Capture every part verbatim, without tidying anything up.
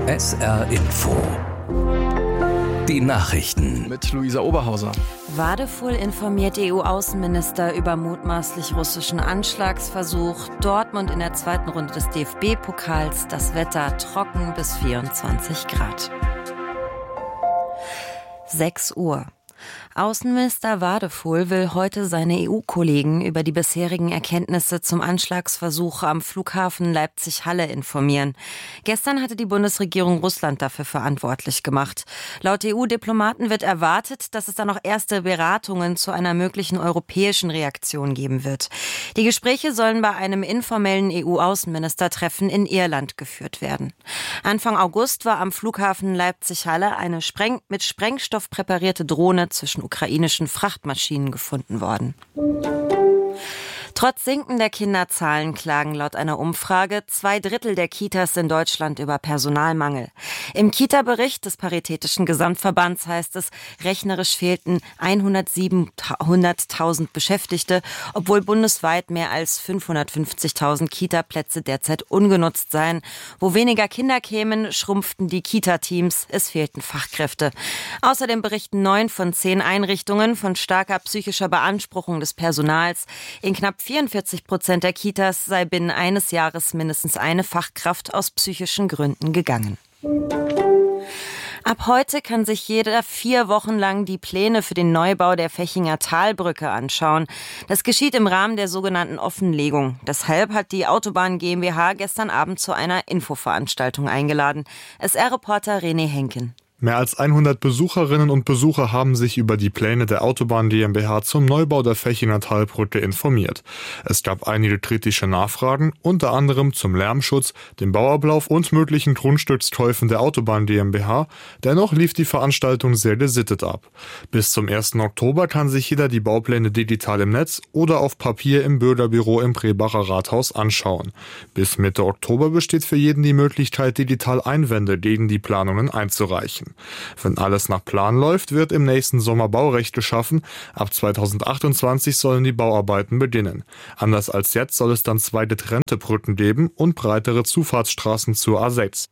S R Info. Die Nachrichten mit Luisa Oberhauser. Wadefuhl informiert E U-Außenminister über mutmaßlich russischen Anschlagsversuch. Dortmund in der zweiten Runde des D F B-Pokals. Das Wetter trocken bis vierundzwanzig Grad. sechs Uhr. Außenminister Wadefuhl will heute seine E U-Kollegen über die bisherigen Erkenntnisse zum Anschlagsversuch am Flughafen Leipzig-Halle informieren. Gestern hatte die Bundesregierung Russland dafür verantwortlich gemacht. Laut E U-Diplomaten wird erwartet, dass es dann noch erste Beratungen zu einer möglichen europäischen Reaktion geben wird. Die Gespräche sollen bei einem informellen E U-Außenministertreffen in Irland geführt werden. Anfang August war am Flughafen Leipzig-Halle eine Spreng- mit Sprengstoff präparierte Drohne zwischen ukrainischen Frachtmaschinen gefunden worden. Trotz sinkender Kinderzahlen klagen laut einer Umfrage zwei Drittel der Kitas in Deutschland über Personalmangel. Im Kita-Bericht des Paritätischen Gesamtverbands heißt es, rechnerisch fehlten hundertsiebenhunderttausend Beschäftigte, obwohl bundesweit mehr als fünfhundertfünfzigtausend Kita-Plätze derzeit ungenutzt seien. Wo weniger Kinder kämen, schrumpften die Kita-Teams, es fehlten Fachkräfte. Außerdem berichten neun von zehn Einrichtungen von starker psychischer Beanspruchung des Personals. In knapp vierundvierzig Prozent der Kitas sei binnen eines Jahres mindestens eine Fachkraft aus psychischen Gründen gegangen. Ab heute kann sich jeder vier Wochen lang die Pläne für den Neubau der Fechinger Talbrücke anschauen. Das geschieht im Rahmen der sogenannten Offenlegung. Deshalb hat die Autobahn GmbH gestern Abend zu einer Infoveranstaltung eingeladen. S R-Reporter René Henken. Mehr als hundert Besucherinnen und Besucher haben sich über die Pläne der Autobahn GmbH zum Neubau der Fechinger Talbrücke informiert. Es gab einige kritische Nachfragen, unter anderem zum Lärmschutz, dem Bauablauf und möglichen Grundstückskäufen der Autobahn GmbH. Dennoch lief die Veranstaltung sehr gesittet ab. Bis zum ersten Oktober kann sich jeder die Baupläne digital im Netz oder auf Papier im Bürgerbüro im Prebacher Rathaus anschauen. Bis Mitte Oktober besteht für jeden die Möglichkeit, digital Einwände gegen die Planungen einzureichen. Wenn alles nach Plan läuft, wird im nächsten Sommer Baurecht geschaffen. Ab zweitausendachtundzwanzig sollen die Bauarbeiten beginnen. Anders als jetzt soll es dann zwei getrennte Brücken geben und breitere Zufahrtsstraßen zur A sechs.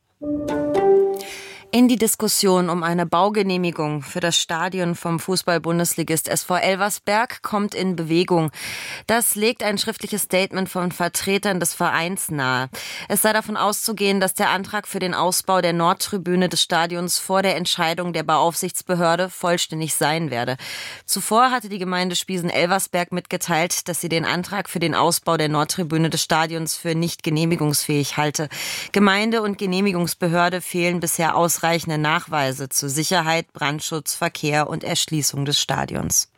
In die Diskussion um eine Baugenehmigung für das Stadion vom Fußball-Bundesligist S V Elversberg kommt in Bewegung. Das legt ein schriftliches Statement von Vertretern des Vereins nahe. Es sei davon auszugehen, dass der Antrag für den Ausbau der Nordtribüne des Stadions vor der Entscheidung der Bauaufsichtsbehörde vollständig sein werde. Zuvor hatte die Gemeinde Spiesen-Elversberg mitgeteilt, dass sie den Antrag für den Ausbau der Nordtribüne des Stadions für nicht genehmigungsfähig halte. Gemeinde und Genehmigungsbehörde fehlen bisher ausreichend Reichende Nachweise zu Sicherheit, Brandschutz, Verkehr und Erschließung des Stadions.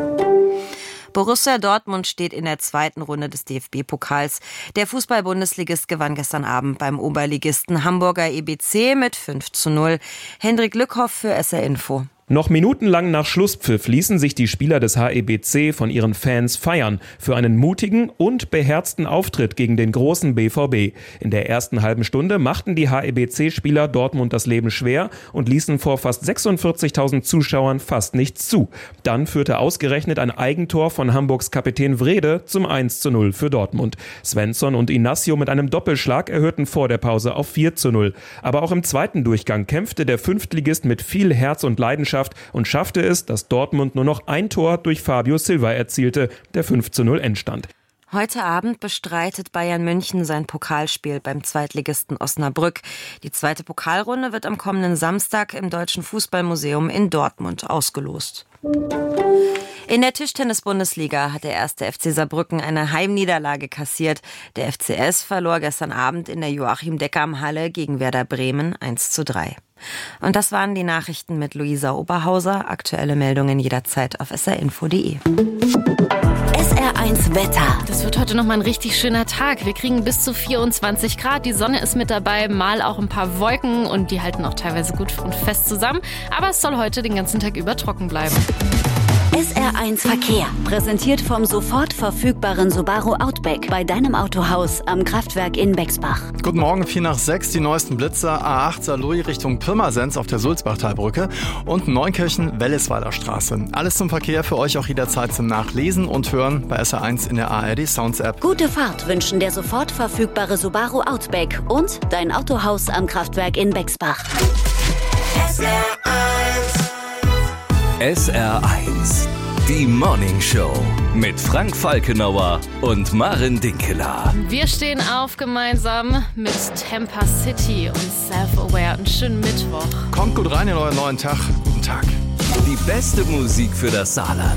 Borussia Dortmund steht in der zweiten Runde des D F B-Pokals. Der Fußball-Bundesligist gewann gestern Abend beim Oberligisten Hamburger E B C mit fünf zu null. Hendrik Lückhoff für S R Info. Noch minutenlang nach Schlusspfiff ließen sich die Spieler des H E B C von ihren Fans feiern für einen mutigen und beherzten Auftritt gegen den großen B V B. In der ersten halben Stunde machten die H E B C-Spieler Dortmund das Leben schwer und ließen vor fast sechsundvierzigtausend Zuschauern fast nichts zu. Dann führte ausgerechnet ein Eigentor von Hamburgs Kapitän Wrede zum eins zu null für Dortmund. Svensson und Inacio mit einem Doppelschlag erhöhten vor der Pause auf vier zu null. Aber auch im zweiten Durchgang kämpfte der Fünftligist mit viel Herz und Leidenschaft und schaffte es, dass Dortmund nur noch ein Tor durch Fabio Silva erzielte, der fünf zu null Endstand. Heute Abend bestreitet Bayern München sein Pokalspiel beim Zweitligisten Osnabrück. Die zweite Pokalrunde wird am kommenden Samstag im Deutschen Fußballmuseum in Dortmund ausgelost. In der Tischtennis-Bundesliga hat der erste F C Saarbrücken eine Heimniederlage kassiert. Der F C S verlor gestern Abend in der Joachim-Deckam-Halle gegen Werder Bremen eins zu drei. Und das waren die Nachrichten mit Luisa Oberhauser. Aktuelle Meldungen jederzeit auf s r info punkt d e. S R eins Wetter. Das wird heute nochmal ein richtig schöner Tag. Wir kriegen bis zu vierundzwanzig Grad. Die Sonne ist mit dabei, mal auch ein paar Wolken und die halten auch teilweise gut und fest zusammen. Aber es soll heute den ganzen Tag über trocken bleiben. S R eins Verkehr. Präsentiert vom sofort verfügbaren Subaru Outback bei deinem Autohaus am Kraftwerk in Bexbach. Guten Morgen, vier nach sechs, die neuesten Blitzer. A acht Saarlouis Richtung Pirmasens auf der Sulzbachtalbrücke und Neunkirchen-Wellesweiler Straße. Alles zum Verkehr für euch auch jederzeit zum Nachlesen und Hören bei S R eins in der A R D Sounds App. Gute Fahrt wünschen der sofort verfügbare Subaru Outback und dein Autohaus am Kraftwerk in Bexbach. S R eins. S R eins. Die Morning Show mit Frank Falkenauer und Maren Dinkeler. Wir stehen auf gemeinsam mit Tampa City und Self-Aware. Einen schönen Mittwoch. Kommt gut rein in euren neuen Tag. Guten Tag. Die beste Musik für das Saarland.